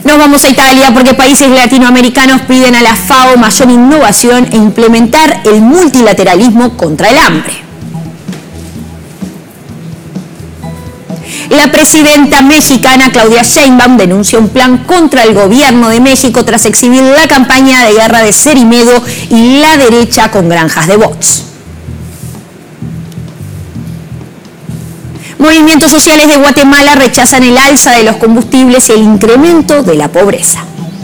Nos vamos a Italia porque países latinoamericanos piden a la FAO mayor innovación e implementar el multilateralismo contra el hambre. La presidenta mexicana Claudia Sheinbaum denunció un plan contra el gobierno de México tras exhibir la campaña de guerra de Cerimedo y la derecha con granjas de bots. Movimientos sociales de Guatemala rechazan el alza de los combustibles y el incremento de la pobreza.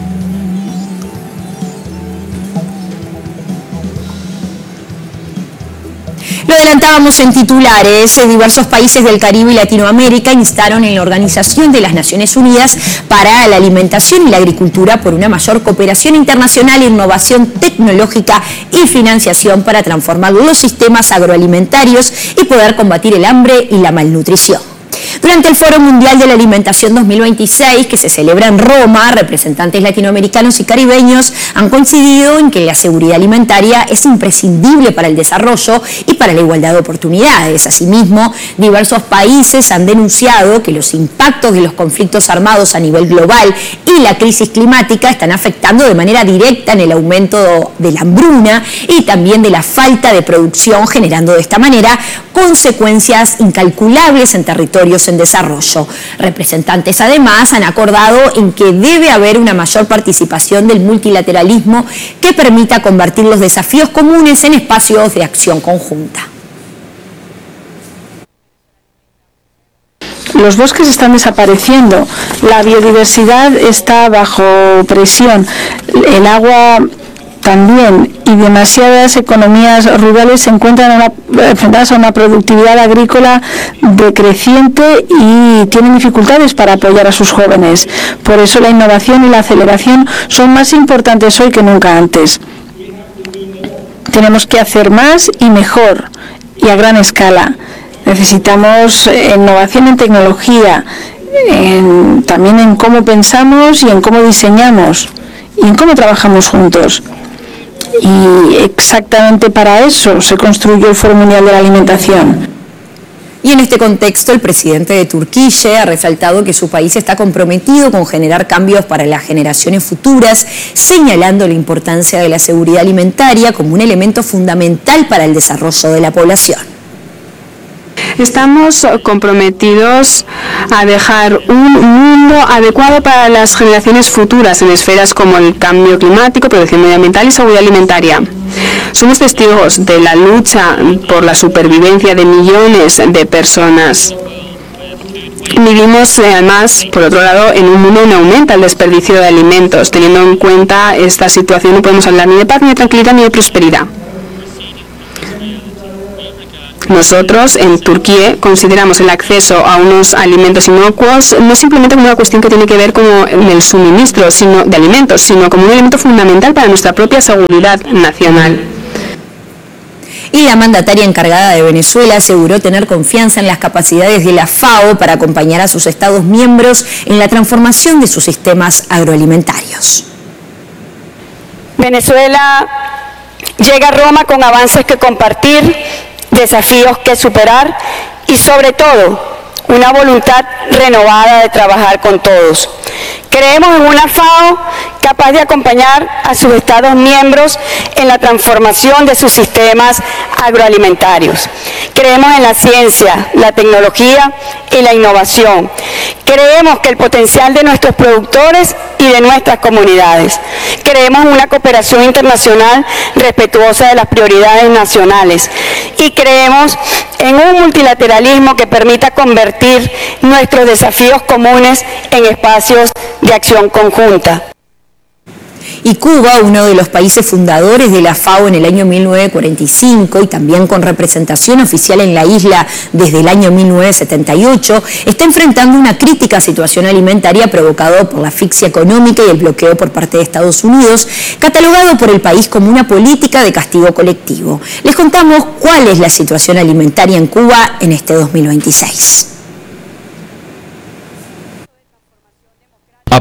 Lo adelantábamos en titulares. Diversos países del Caribe y Latinoamérica instaron en la Organización de las Naciones Unidas para la Alimentación y la Agricultura por una mayor cooperación internacional, innovación tecnológica y financiación para transformar los sistemas agroalimentarios y poder combatir el hambre y la malnutrición. Durante el Foro Mundial de la Alimentación 2026, que se celebra en Roma, representantes latinoamericanos y caribeños han coincidido en que la seguridad alimentaria es imprescindible para el desarrollo y para la igualdad de oportunidades. Asimismo, diversos países han denunciado que los impactos de los conflictos armados a nivel global y la crisis climática están afectando de manera directa en el aumento de la hambruna y también de la falta de producción, generando de esta manera consecuencias incalculables en territorios en desarrollo. Representantes además han acordado en que debe haber una mayor participación del multilateralismo que permita convertir los desafíos comunes en espacios de acción conjunta. Los bosques están desapareciendo, la biodiversidad está bajo presión, el agua también, y demasiadas economías rurales se encuentran enfrentadas a una productividad agrícola decreciente y tienen dificultades para apoyar a sus jóvenes. Por eso la innovación y la aceleración son más importantes hoy que nunca antes. Tenemos que hacer más y mejor y a gran escala. Necesitamos innovación en tecnología, también en cómo pensamos y en cómo diseñamos y en cómo trabajamos juntos. Y exactamente para eso se construyó el Foro Mundial de la Alimentación. Y en este contexto, el presidente de Turquía ha resaltado que su país está comprometido con generar cambios para las generaciones futuras, señalando la importancia de la seguridad alimentaria como un elemento fundamental para el desarrollo de la población. Estamos comprometidos a dejar un mundo adecuado para las generaciones futuras en esferas como el cambio climático, protección medioambiental y seguridad alimentaria. Somos testigos de la lucha por la supervivencia de millones de personas. Vivimos además, por otro lado, en un mundo donde aumenta el desperdicio de alimentos. Teniendo en cuenta esta situación, no podemos hablar ni de paz, ni de tranquilidad, ni de prosperidad. Nosotros, en Turquía, consideramos el acceso a unos alimentos inocuos no simplemente como una cuestión que tiene que ver con el suministro de alimentos, sino como un elemento fundamental para nuestra propia seguridad nacional. Y la mandataria encargada de Venezuela aseguró tener confianza en las capacidades de la FAO para acompañar a sus Estados miembros en la transformación de sus sistemas agroalimentarios. Venezuela llega a Roma con avances que compartir, desafíos que superar y sobre todo una voluntad renovada de trabajar con todos. Creemos en una FAO capaz de acompañar a sus Estados miembros en la transformación de sus sistemas agroalimentarios. Creemos en la ciencia, la tecnología y la innovación. Creemos que el potencial de nuestros productores y de nuestras comunidades. Creemos en una cooperación internacional respetuosa de las prioridades nacionales. Y creemos en un multilateralismo que permita convertir nuestros desafíos comunes en espacios de acción conjunta. Y Cuba, uno de los países fundadores de la FAO en el año 1945 y también con representación oficial en la isla desde el año 1978, está enfrentando una crítica situación alimentaria provocada por la asfixia económica y el bloqueo por parte de Estados Unidos, catalogado por el país como una política de castigo colectivo. Les contamos cuál es la situación alimentaria en Cuba en este 2026. A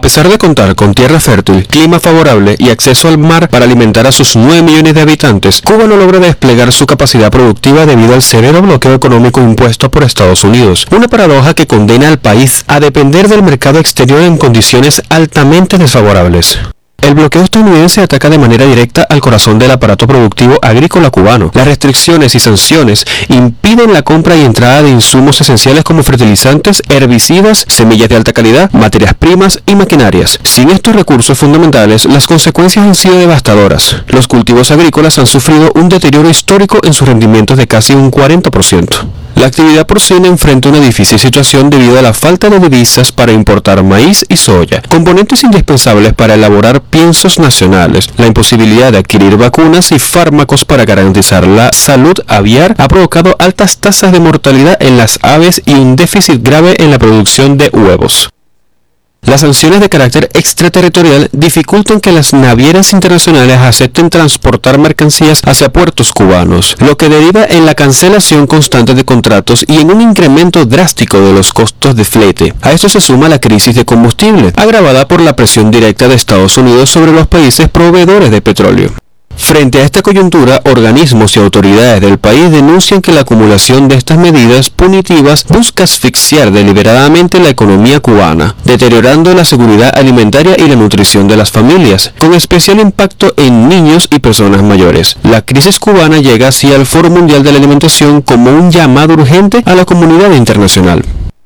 pesar de contar con tierra fértil, clima favorable y acceso al mar para alimentar a sus 9 millones de habitantes, Cuba no logra desplegar su capacidad productiva debido al severo bloqueo económico impuesto por Estados Unidos. Una paradoja que condena al país a depender del mercado exterior en condiciones altamente desfavorables. El bloqueo estadounidense ataca de manera directa al corazón del aparato productivo agrícola cubano. Las restricciones y sanciones impiden la compra y entrada de insumos esenciales como fertilizantes, herbicidas, semillas de alta calidad, materias primas y maquinarias. Sin estos recursos fundamentales, las consecuencias han sido devastadoras. Los cultivos agrícolas han sufrido un deterioro histórico en sus rendimientos de casi un 40%. La actividad porcina enfrenta una difícil situación debido a la falta de divisas para importar maíz y soya, componentes indispensables para elaborar piensos nacionales. La imposibilidad de adquirir vacunas y fármacos para garantizar la salud aviar ha provocado altas tasas de mortalidad en las aves y un déficit grave en la producción de huevos. Las sanciones de carácter extraterritorial dificultan que las navieras internacionales acepten transportar mercancías hacia puertos cubanos, lo que deriva en la cancelación constante de contratos y en un incremento drástico de los costos de flete. A esto se suma la crisis de combustible, agravada por la presión directa de Estados Unidos sobre los países proveedores de petróleo. Frente a esta coyuntura, organismos y autoridades del país denuncian que la acumulación de estas medidas punitivas busca asfixiar deliberadamente la economía cubana, deteriorando la seguridad alimentaria y la nutrición de las familias, con especial impacto en niños y personas mayores. La crisis cubana llega así al Foro Mundial de la Alimentación como un llamado urgente a la comunidad internacional.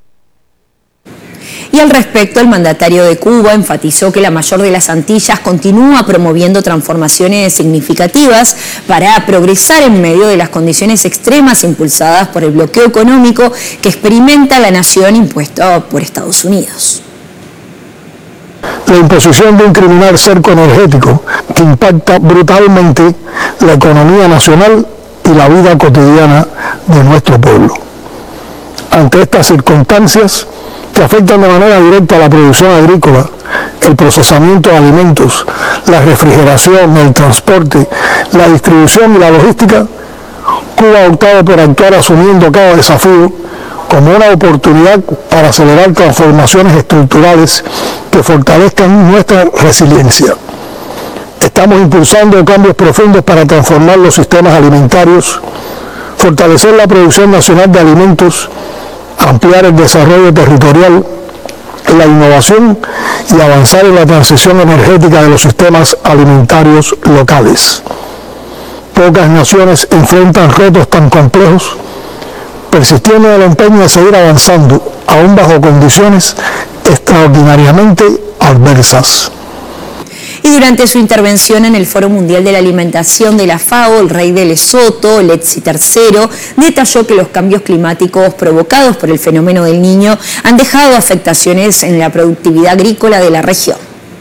Y al respecto, el mandatario de Cuba enfatizó que la mayor de las Antillas continúa promoviendo transformaciones significativas para progresar en medio de las condiciones extremas impulsadas por el bloqueo económico que experimenta la nación impuesto por Estados Unidos. La imposición de un criminal cerco energético que impacta brutalmente la economía nacional y la vida cotidiana de nuestro pueblo. Ante estas circunstancias, que afectan de manera directa a la producción agrícola, el procesamiento de alimentos, la refrigeración, el transporte, la distribución y la logística, Cuba ha optado por actuar asumiendo cada desafío como una oportunidad para acelerar transformaciones estructurales que fortalezcan nuestra resiliencia. Estamos impulsando cambios profundos para transformar los sistemas alimentarios, fortalecer la producción nacional de alimentos, ampliar el desarrollo territorial, la innovación y avanzar en la transición energética de los sistemas alimentarios locales. Pocas naciones enfrentan retos tan complejos, persistiendo en el empeño de seguir avanzando, aún bajo condiciones extraordinariamente adversas. Y durante su intervención en el Foro Mundial de la Alimentación de la FAO, el rey de Lesoto, Letsi III, detalló que los cambios climáticos provocados por el fenómeno del Niño han dejado afectaciones en la productividad agrícola de la región.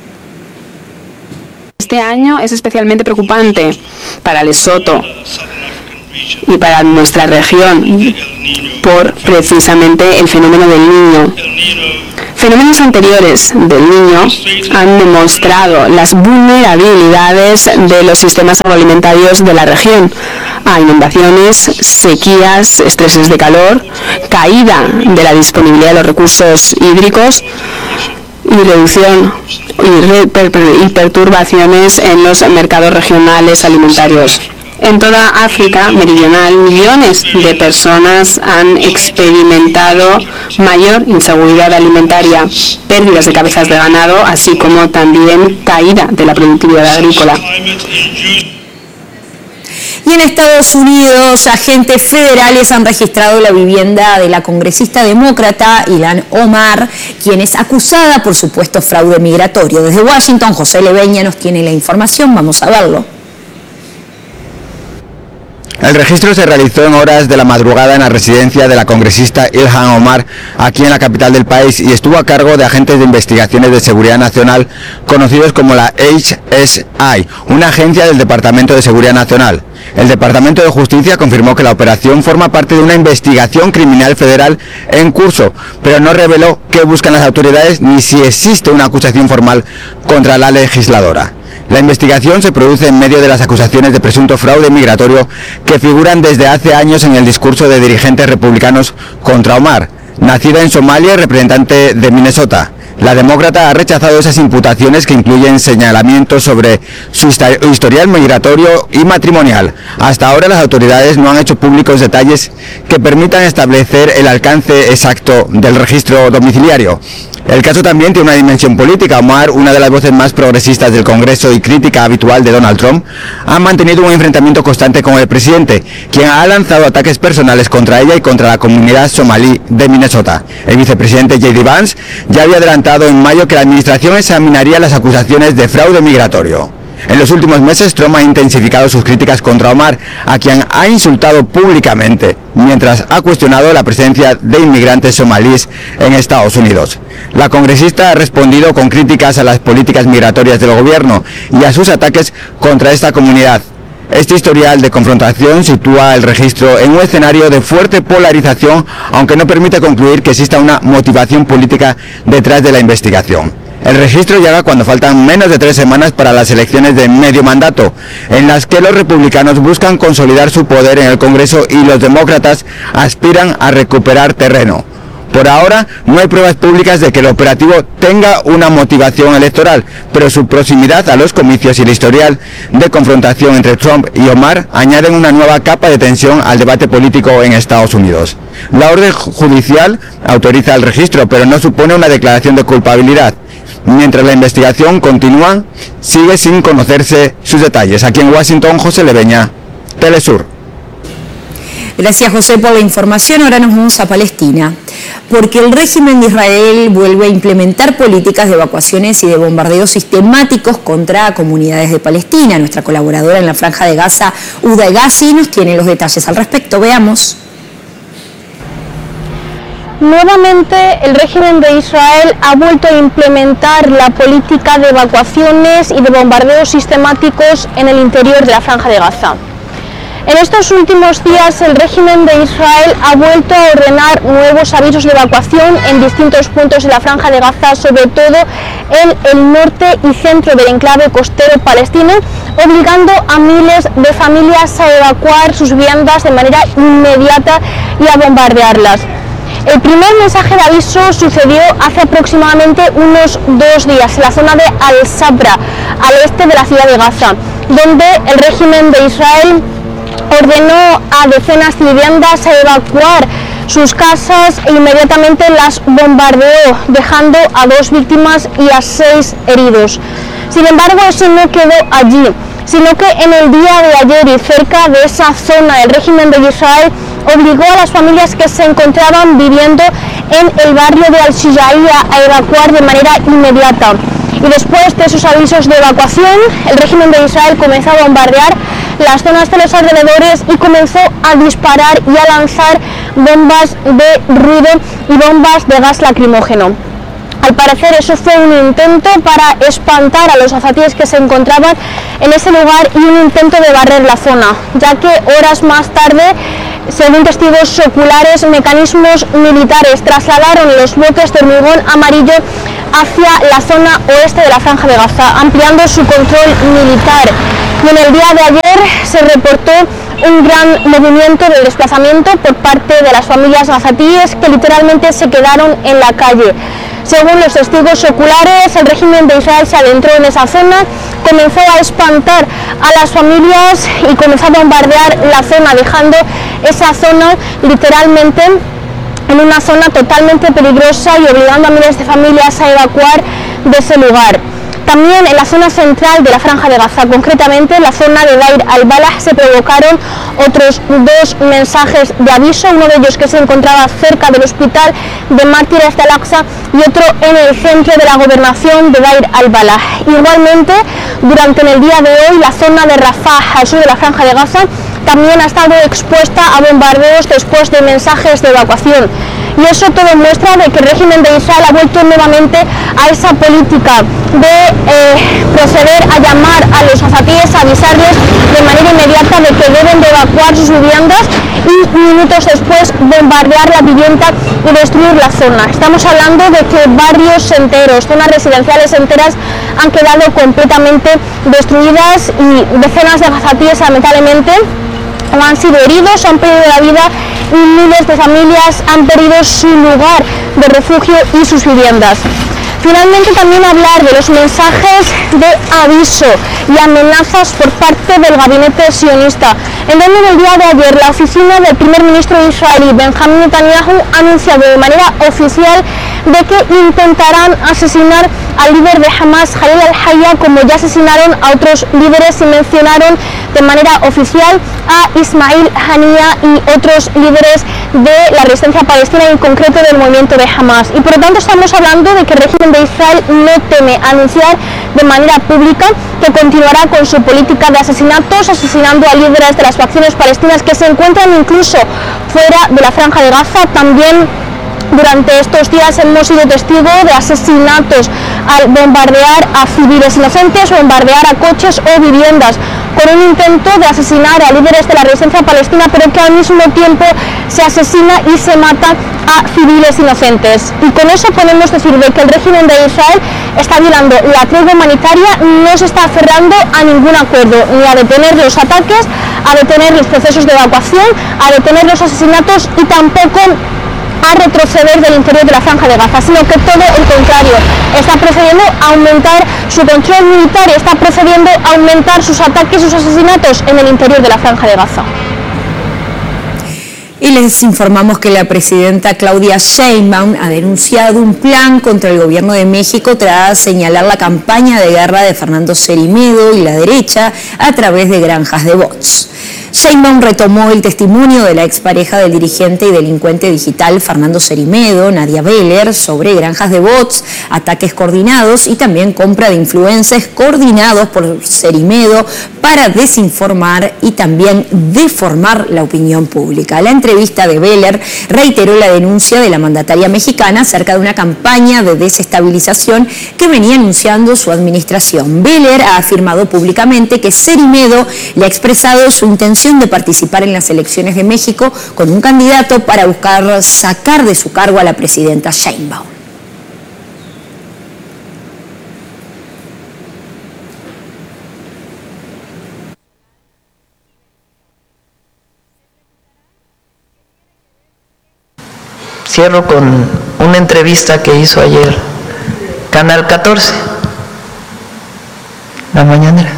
Este año es especialmente preocupante para Lesoto y para nuestra región por precisamente el fenómeno del Niño. Fenómenos anteriores del Niño han demostrado las vulnerabilidades de los sistemas agroalimentarios de la región a inundaciones, sequías, estreses de calor, caída de la disponibilidad de los recursos hídricos y reducción y perturbaciones en los mercados regionales alimentarios. En toda África meridional, millones de personas han experimentado mayor inseguridad alimentaria, pérdidas de cabezas de ganado, así como también caída de la productividad agrícola. Y en Estados Unidos, agentes federales han registrado la vivienda de la congresista demócrata Ilhan Omar, quien es acusada por supuesto fraude migratorio. Desde Washington, José Leveña nos tiene la información, vamos a verlo. El registro se realizó en horas de la madrugada en la residencia de la congresista Ilhan Omar, aquí en la capital del país, y estuvo a cargo de agentes de investigaciones de seguridad nacional, conocidos como la HSI, una agencia del Departamento de Seguridad Nacional. El Departamento de Justicia confirmó que la operación forma parte de una investigación criminal federal en curso, pero no reveló qué buscan las autoridades ni si existe una acusación formal contra la legisladora. La investigación se produce en medio de las acusaciones de presunto fraude migratorio que figuran desde hace años en el discurso de dirigentes republicanos contra Omar, nacida en Somalia y representante de Minnesota. La demócrata ha rechazado esas imputaciones que incluyen señalamientos sobre su historial migratorio y matrimonial. Hasta ahora las autoridades no han hecho públicos detalles que permitan establecer el alcance exacto del registro domiciliario. El caso también tiene una dimensión política. Omar, una de las voces más progresistas del Congreso y crítica habitual de Donald Trump, ha mantenido un enfrentamiento constante con el presidente, quien ha lanzado ataques personales contra ella y contra la comunidad somalí de Minnesota. El vicepresidente J.D. Vance ya había adelantado en mayo que la administración examinaría las acusaciones de fraude migratorio. En los últimos meses, Trump ha intensificado sus críticas contra Omar, a quien ha insultado públicamente, mientras ha cuestionado la presencia de inmigrantes somalíes en Estados Unidos. La congresista ha respondido con críticas a las políticas migratorias del gobierno y a sus ataques contra esta comunidad. Este historial de confrontación sitúa el registro en un escenario de fuerte polarización, aunque no permite concluir que exista una motivación política detrás de la investigación. El registro llega cuando faltan menos de 3 semanas para las elecciones de medio mandato, en las que los republicanos buscan consolidar su poder en el Congreso y los demócratas aspiran a recuperar terreno. Por ahora, no hay pruebas públicas de que el operativo tenga una motivación electoral, pero su proximidad a los comicios y el historial de confrontación entre Trump y Omar añaden una nueva capa de tensión al debate político en Estados Unidos. La orden judicial autoriza el registro, pero no supone una declaración de culpabilidad. Mientras la investigación continúa, sigue sin conocerse sus detalles. Aquí en Washington, José Leveña, Telesur. Gracias, José, por la información. Ahora nos vamos a Palestina, porque el régimen de Israel vuelve a implementar políticas de evacuaciones y de bombardeos sistemáticos contra comunidades de Palestina. Nuestra colaboradora en la Franja de Gaza, Uda Gassi, nos tiene los detalles al respecto. Veamos. Nuevamente, el régimen de Israel ha vuelto a implementar la política de evacuaciones y de bombardeos sistemáticos en el interior de la Franja de Gaza. En estos últimos días, el régimen de Israel ha vuelto a ordenar nuevos avisos de evacuación en distintos puntos de la Franja de Gaza, sobre todo en el norte y centro del enclave costero palestino, obligando a miles de familias a evacuar sus viviendas de manera inmediata y a bombardearlas. El primer mensaje de aviso sucedió hace aproximadamente unos 2 días en la zona de Al-Sabra, al este de la ciudad de Gaza, donde el régimen de Israel ordenó a decenas de viviendas a evacuar sus casas e inmediatamente las bombardeó, dejando a 2 víctimas y a 6 heridos. Sin embargo, eso no quedó allí, sino que en el día de ayer y cerca de esa zona, el régimen de Israel obligó a las familias que se encontraban viviendo en el barrio de Al-Shijaiya a evacuar de manera inmediata. Y después de esos avisos de evacuación, el régimen de Israel comenzó a bombardear las zonas de los alrededores y comenzó a disparar y a lanzar bombas de ruido y bombas de gas lacrimógeno. Al parecer eso fue un intento para espantar a los azatíes que se encontraban en ese lugar y un intento de barrer la zona, ya que horas más tarde, según testigos oculares, mecanismos militares trasladaron los bloques de hormigón amarillo hacia la zona oeste de la Franja de Gaza, ampliando su control militar. Y en el día de ayer se reportó un gran movimiento de desplazamiento por parte de las familias gazatíes que literalmente se quedaron en la calle. Según los testigos oculares, el régimen de Israel se adentró en esa zona, comenzó a espantar a las familias y comenzó a bombardear la zona, dejando esa zona literalmente en una zona totalmente peligrosa y obligando a miles de familias a evacuar de ese lugar. También en la zona central de la Franja de Gaza, concretamente en la zona de Deir al-Balah, se provocaron otros 2 mensajes de aviso, uno de ellos que se encontraba cerca del hospital de mártires de Al-Aqsa y otro en el centro de la gobernación de Deir al-Balah. Igualmente, durante el día de hoy, la zona de Rafah, al sur de la Franja de Gaza, también ha estado expuesta a bombardeos después de mensajes de evacuación. Y eso todo muestra de que el régimen de Israel ha vuelto nuevamente a esa política de proceder a llamar a los azatíes, a avisarles de manera inmediata de que deben de evacuar sus viviendas y minutos después bombardear la vivienda y destruir la zona. Estamos hablando de que barrios enteros, zonas residenciales enteras han quedado completamente destruidas y decenas de azatíes lamentablemente o han sido heridos, han perdido la vida y miles de familias han perdido su lugar de refugio y sus viviendas. Finalmente, también hablar de los mensajes de aviso y amenazas por parte del gabinete sionista. En medio del día de ayer, la oficina del primer ministro israelí, Benjamín Netanyahu, ha anunciado de manera oficial de que intentarán asesinar al líder de Hamas, Khalil al-Hayya, como ya asesinaron a otros líderes, y mencionaron de manera oficial a Ismail Haniyeh y otros líderes de la resistencia palestina, y en concreto del movimiento de Hamas. Y por lo tanto estamos hablando de que el régimen de Israel no teme anunciar de manera pública que continuará con su política de asesinatos, asesinando a líderes de las facciones palestinas que se encuentran incluso fuera de la Franja de Gaza. También durante estos días hemos sido testigos de asesinatos al bombardear a civiles inocentes, bombardear a coches o viviendas, con un intento de asesinar a líderes de la resistencia palestina, pero que al mismo tiempo se asesina y se mata a civiles inocentes. Y con eso podemos decir de que el régimen de Israel está violando la tregua humanitaria, no se está aferrando a ningún acuerdo, ni a detener los ataques, a detener los procesos de evacuación, a detener los asesinatos, y tampoco a retroceder del interior de la Franja de Gaza, sino que todo el contrario, está procediendo a aumentar su control militar y está procediendo a aumentar sus ataques, sus asesinatos en el interior de la Franja de Gaza. Y les informamos que la presidenta Claudia Sheinbaum ha denunciado un plan contra el gobierno de México tras señalar la campaña de guerra de Fernando Cerimedo y la derecha a través de granjas de bots. Sheinbaum retomó el testimonio de la expareja del dirigente y delincuente digital Fernando Cerimedo, Nadia Beller, sobre granjas de bots, ataques coordinados y también compra de influencers coordinados por Cerimedo para desinformar y también deformar la opinión pública. La entrevista de Beller reiteró la denuncia de la mandataria mexicana acerca de una campaña de desestabilización que venía anunciando su administración. Beller ha afirmado públicamente que Cerimedo le ha expresado su intención de participar en las elecciones de México con un candidato para buscar sacar de su cargo a la presidenta Sheinbaum. Cierro con una entrevista que hizo ayer Canal 14, la mañanera.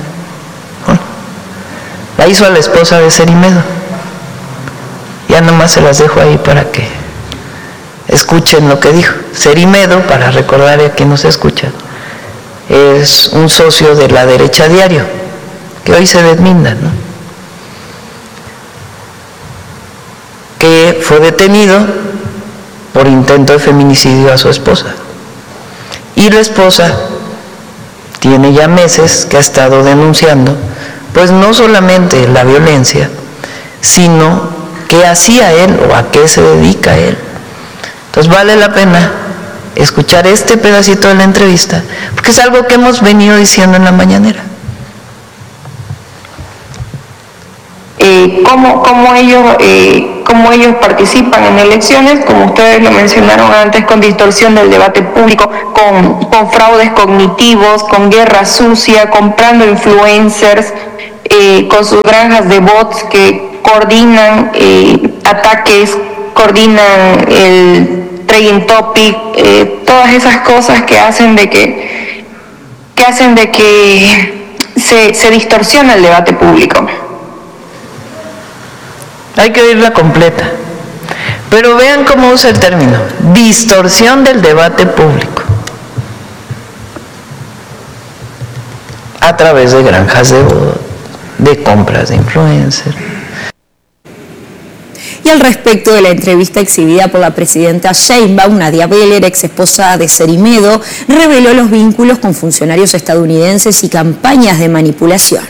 La hizo a la esposa de Cerimedo. Ya nomás se las dejo ahí para que escuchen lo que dijo. Cerimedo, para recordar a quien nos escucha, es un socio de la derecha Diario, que hoy se deslinda, ¿no? Que fue detenido por intento de feminicidio a su esposa. Y la esposa tiene ya meses que ha estado denunciando, pues no solamente la violencia, sino qué hacía él o a qué se dedica él. Entonces vale la pena escuchar este pedacito de la entrevista, porque es algo que hemos venido diciendo en la mañanera. Cómo ellos participan en elecciones, como ustedes lo mencionaron antes, con distorsión del debate público, con fraudes cognitivos, con guerra sucia, comprando influencers, con sus granjas de bots que coordinan ataques, coordinan el trending topic, todas esas cosas que hacen de que se distorsiona el debate público. Hay que oírla completa. Pero vean cómo usa el término, distorsión del debate público, a través de granjas de compras de influencers. Y al respecto de la entrevista exhibida por la presidenta Sheinbaum, Nadia Beller, ex esposa de Cerimedo, reveló los vínculos con funcionarios estadounidenses y campañas de manipulación.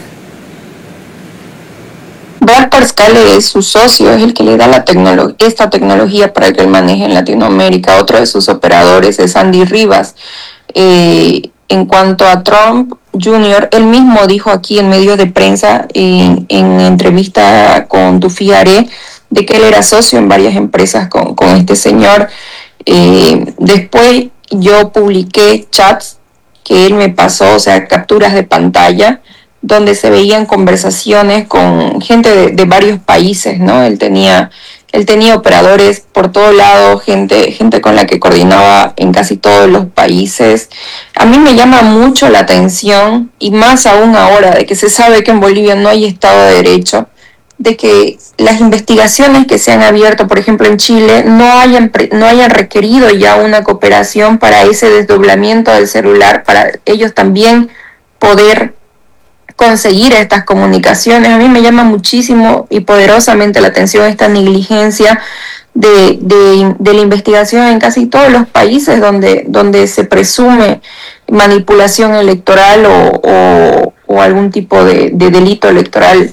Brad Parscale es su socio, es el que le da esta tecnología para que él maneje en Latinoamérica. Otro de sus operadores es Andy Rivas. En cuanto a Trump Jr., él mismo dijo aquí en medios de prensa, en entrevista con Tufiare, de que él era socio en varias empresas con este señor. Después yo publiqué chats que él me pasó, o sea, capturas de pantalla, donde se veían conversaciones con gente de varios países, ¿no? Él tenía Él tenía operadores por todo lado, gente con la que coordinaba en casi todos los países. A mí me llama mucho la atención, y más aún ahora, de que se sabe que en Bolivia no hay Estado de Derecho, de que las investigaciones que se han abierto, por ejemplo en Chile, no hayan requerido ya una cooperación para ese desdoblamiento del celular, para ellos también poder conseguir estas comunicaciones. A mí me llama muchísimo y poderosamente la atención esta negligencia de la investigación en casi todos los países donde se presume manipulación electoral o algún tipo de delito electoral.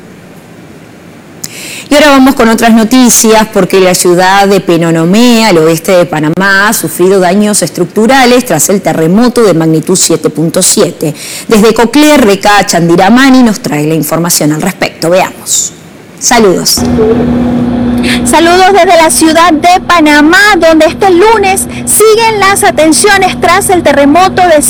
Y ahora vamos con otras noticias, porque la ciudad de Penonomé, al oeste de Panamá, ha sufrido daños estructurales tras el terremoto de magnitud 7.7. Desde Coclé, Reca Chandiramani nos trae la información al respecto. Veamos. Saludos. Saludos desde la ciudad de Panamá, donde este lunes siguen las atenciones tras el terremoto de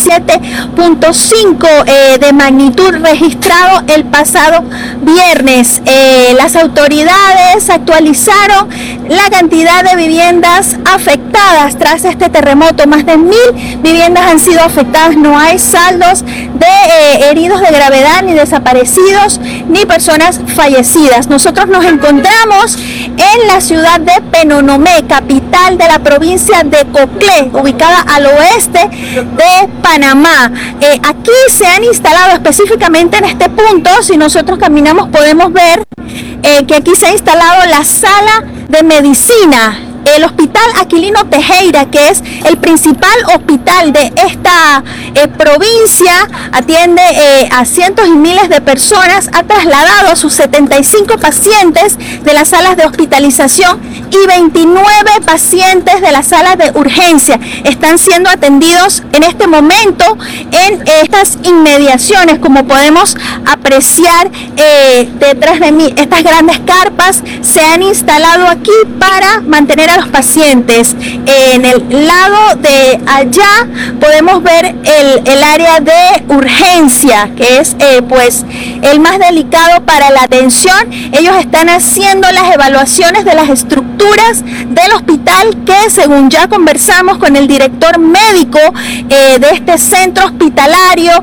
7.5 de magnitud registrado el pasado viernes. Las autoridades actualizaron la cantidad de viviendas afectadas tras este terremoto. Más de 1000 viviendas han sido afectadas. No hay saldos de heridos de gravedad, ni desaparecidos, ni personas fallecidas. Nosotros nos encontramos en la ciudad de Penonomé, capital de la provincia de Coclé, ubicada al oeste de Panamá. Aquí se han instalado específicamente en este punto, si nosotros caminamos podemos ver que aquí se ha instalado la sala de medicina. El Hospital Aquilino Tejera, que es el principal hospital de esta provincia, atiende a cientos y miles de personas, ha trasladado a sus 75 pacientes de las salas de hospitalización y 29 pacientes de las salas de urgencia. Están siendo atendidos en este momento en estas inmediaciones, como podemos apreciar detrás de mí. Estas grandes carpas se han instalado aquí para mantener a los pacientes. En el lado de allá podemos ver el área de urgencia, que es pues el más delicado para la atención. Ellos están haciendo las evaluaciones de las estructuras del hospital, que según ya conversamos con el director médico de este centro hospitalario,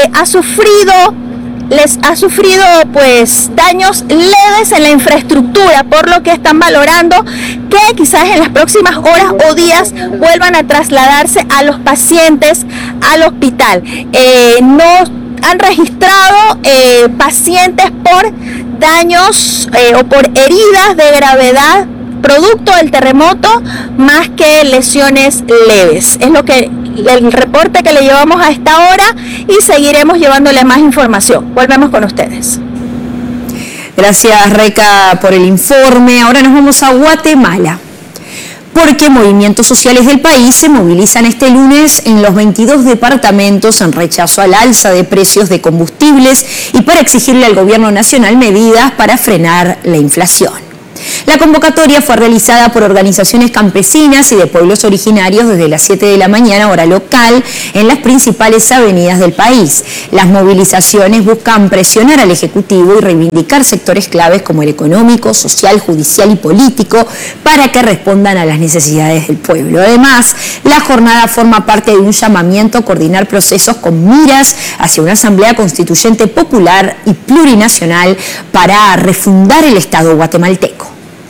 les ha sufrido pues daños leves en la infraestructura, por lo que están valorando que quizás en las próximas horas o días vuelvan a trasladarse a los pacientes al hospital. No han registrado pacientes por daños o por heridas de gravedad producto del terremoto, más que lesiones leves. Es lo que el reporte que le llevamos a esta hora, y seguiremos llevándole más información. Volvemos con ustedes. Gracias, Reca, por el informe. Ahora nos vamos a Guatemala, porque movimientos sociales del país se movilizan este lunes en los 22 departamentos en rechazo al alza de precios de combustibles y para exigirle al gobierno nacional medidas para frenar la inflación. La convocatoria fue realizada por organizaciones campesinas y de pueblos originarios desde las 7 de la mañana, hora local, en las principales avenidas del país. Las movilizaciones buscan presionar al Ejecutivo y reivindicar sectores claves como el económico, social, judicial y político para que respondan a las necesidades del pueblo. Además, la jornada forma parte de un llamamiento a coordinar procesos con miras hacia una asamblea constituyente popular y plurinacional para refundar el Estado guatemalteco.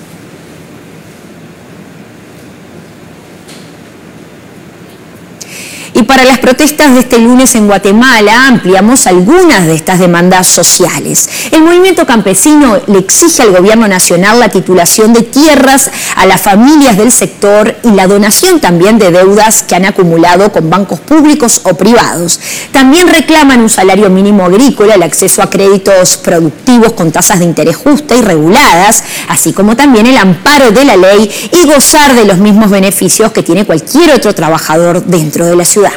Y para las protestas de este lunes en Guatemala ampliamos algunas de estas demandas sociales. El movimiento campesino le exige al gobierno nacional la titulación de tierras a las familias del sector y la donación también de deudas que han acumulado con bancos públicos o privados. También reclaman un salario mínimo agrícola, el acceso a créditos productivos con tasas de interés justas y reguladas, así como también el amparo de la ley y gozar de los mismos beneficios que tiene cualquier otro trabajador dentro de la ciudad.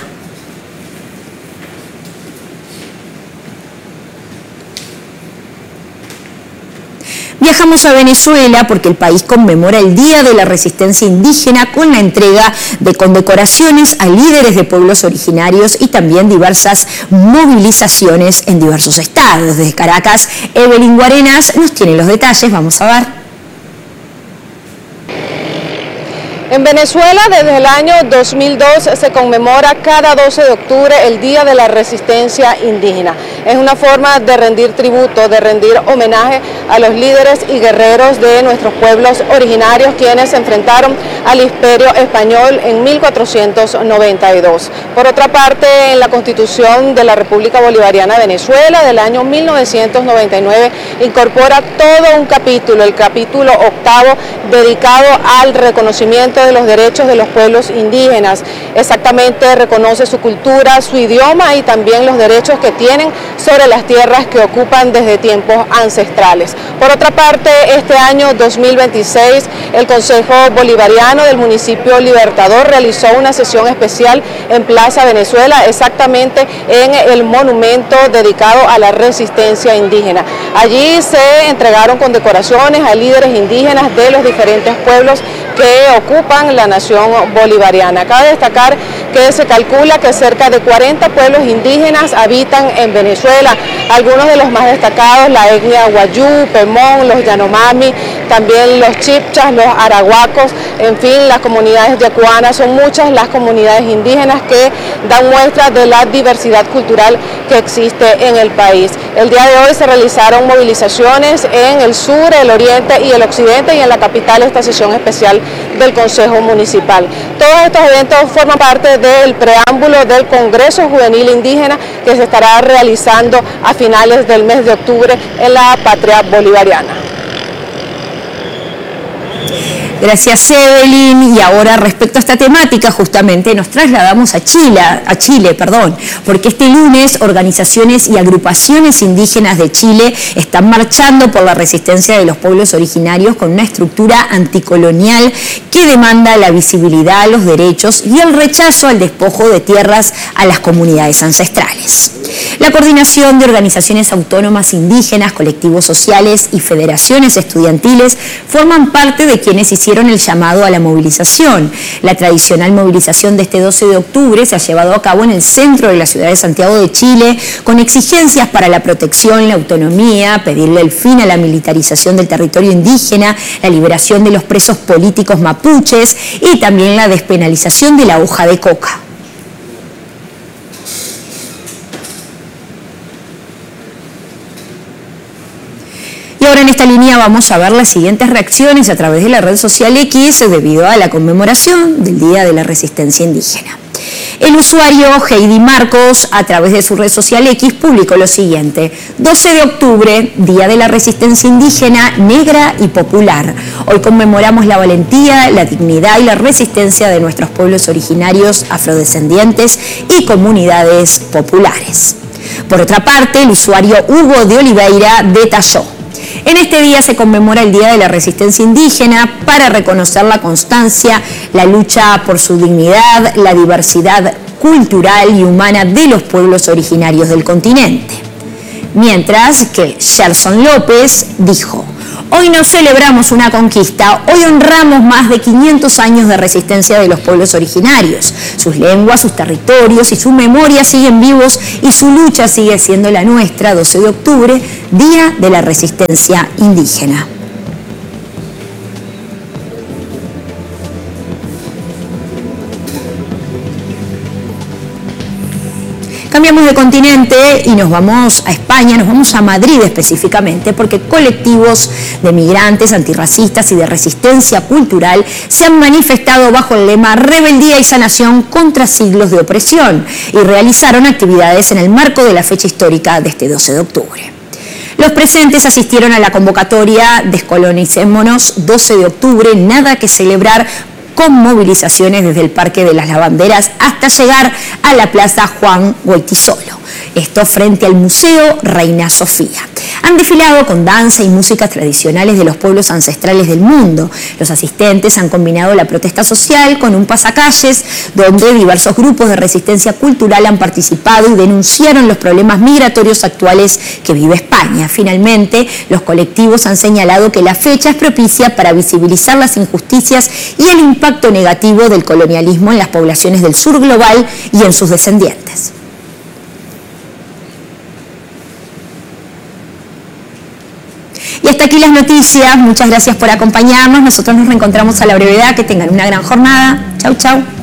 Viajamos a Venezuela porque el país conmemora el Día de la Resistencia Indígena con la entrega de condecoraciones a líderes de pueblos originarios y también diversas movilizaciones en diversos estados. Desde Caracas, Evelyn Guarenas nos tiene los detalles. Vamos a ver. En Venezuela, desde el año 2002 se conmemora cada 12 de octubre el Día de la Resistencia Indígena. Es una forma de rendir tributo, de rendir homenaje a los líderes y guerreros de nuestros pueblos originarios, quienes se enfrentaron al Imperio Español en 1492. Por otra parte, en la Constitución de la República Bolivariana de Venezuela del año 1999 incorpora todo un capítulo, el capítulo 8º, dedicado al reconocimiento de los derechos de los pueblos indígenas. Exactamente reconoce su cultura, su idioma y también los derechos que tienen sobre las tierras que ocupan desde tiempos ancestrales. Por otra parte, este año 2026, el Consejo Bolivariano del municipio Libertador realizó una sesión especial en Plaza Venezuela, exactamente en el monumento dedicado a la resistencia indígena. Allí se entregaron condecoraciones a líderes indígenas de los diferentes pueblos que ocupan la nación bolivariana. Cabe destacar que se calcula que cerca de 40 pueblos indígenas habitan en Venezuela, algunos de los más destacados, la etnia Wayuu, Pemón, los Yanomami, también los Chipchas, los Arahuacos, en fin, las comunidades yacuanas. Son muchas las comunidades indígenas que dan muestra de la diversidad cultural que existe en el país. El día de hoy se realizaron movilizaciones en el sur, el oriente y el occidente, y en la capital esta sesión especial del Consejo Municipal. Todos estos eventos forman parte del preámbulo del Congreso Juvenil Indígena que se estará realizando a finales del mes de octubre en la patria bolivariana. Gracias, Evelyn. Y ahora, respecto a esta temática, justamente nos trasladamos a Chile, porque este lunes organizaciones y agrupaciones indígenas de Chile están marchando por la resistencia de los pueblos originarios con una estructura anticolonial que demanda la visibilidad, los derechos y el rechazo al despojo de tierras a las comunidades ancestrales. La coordinación de organizaciones autónomas indígenas, colectivos sociales y federaciones estudiantiles forman parte de quienes hicieron el llamado a la movilización. La tradicional movilización de este 12 de octubre se ha llevado a cabo en el centro de la ciudad de Santiago de Chile, con exigencias para la protección, la autonomía, pedirle el fin a la militarización del territorio indígena, la liberación de los presos políticos mapuches y también la despenalización de la hoja de coca. Y ahora en esta línea vamos a ver las siguientes reacciones a través de la red social X debido a la conmemoración del Día de la Resistencia Indígena. El usuario Heidi Marcos, a través de su red social X, publicó lo siguiente: 12 de octubre, Día de la Resistencia Indígena, Negra y Popular. Hoy conmemoramos la valentía, la dignidad y la resistencia de nuestros pueblos originarios, afrodescendientes y comunidades populares. Por otra parte, el usuario Hugo de Oliveira detalló: en este día se conmemora el Día de la Resistencia Indígena para reconocer la constancia, la lucha por su dignidad, la diversidad cultural y humana de los pueblos originarios del continente. Mientras que Gerson López dijo: hoy no celebramos una conquista, hoy honramos más de 500 años de resistencia de los pueblos originarios. Sus lenguas, sus territorios y su memoria siguen vivos y su lucha sigue siendo la nuestra. 12 de octubre, Día de la Resistencia Indígena. Cambiamos de continente y nos vamos a España, nos vamos a Madrid específicamente, porque colectivos de migrantes, antirracistas y de resistencia cultural se han manifestado bajo el lema Rebeldía y Sanación contra siglos de opresión y realizaron actividades en el marco de la fecha histórica de este 12 de octubre. Los presentes asistieron a la convocatoria Descolonicémonos 12 de octubre, nada que celebrar, con movilizaciones desde el Parque de las Lavanderas hasta llegar a la Plaza Juan Goytisolo. Esto frente al Museo Reina Sofía. Han desfilado con danza y músicas tradicionales de los pueblos ancestrales del mundo. Los asistentes han combinado la protesta social con un pasacalles donde diversos grupos de resistencia cultural han participado y denunciaron los problemas migratorios actuales que vive España. Finalmente, los colectivos han señalado que la fecha es propicia para visibilizar las injusticias y el impacto negativo del colonialismo en las poblaciones del sur global y en sus descendientes. Y hasta aquí las noticias. Muchas gracias por acompañarnos. Nosotros nos reencontramos a la brevedad. Que tengan una gran jornada. Chau, chau.